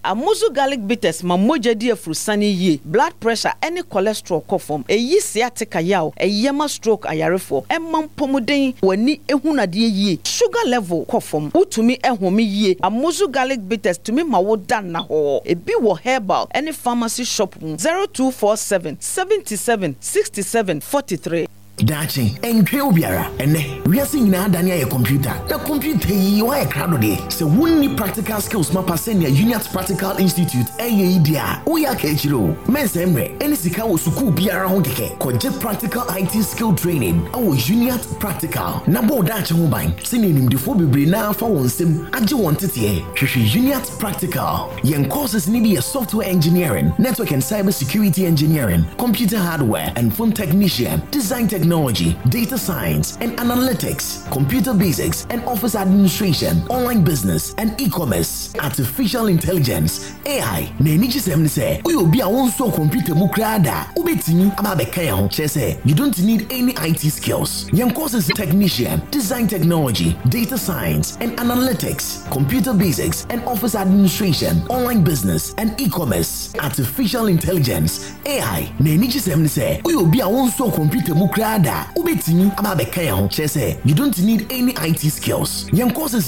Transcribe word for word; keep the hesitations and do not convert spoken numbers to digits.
Amuzu garlic bitters ma moja di afurusani ye. Blood pressure any cholesterol kofom. Eyi sciatica yaw. Eyema stroke ayarefo. Emam pomuden wani ehunadie ye. Sugar level kofom. Utumi ehumi ye. Amuzu garlic bitters tumi ma wo dan na ho. Ebi wo herbal any pharmacy shop zero two four seven seventy-seven sixty-seven forty-three. Dachi, enkwe obiara, ene, wiase nyina adane ya computer. Na computer yi wa ekrado de. Se wonni practical skills ma passe ne Uniat Practical Institute eye dia. Oya ka echiro. Mense emre, eni sika wo suku biara ho keke. Koje practical I T skill training. Awo Uniat Practical. Na bo dachi ho ban. Sine nimdefo bebre na afa wonsem age won tete. Hwehwe Uniat Practical. Yen courses ni be software engineering, network and cyber security engineering, computer hardware and phone technician, design technology Technology, data science and analytics, computer basics and office administration, online business and e-commerce, artificial intelligence, A I. Na ni gisem say, we be a one so computer mu krada. Ubetini amabeka ya ho say, you don't need any I T skills. Young courses technician, design technology, data science and analytics, computer basics and office administration, online business and e-commerce, artificial intelligence, A I. Na ni gisem say, we be a one so computer mu krada. Ubetini amabeka ya ho say, you don't need any I T skills. Young courses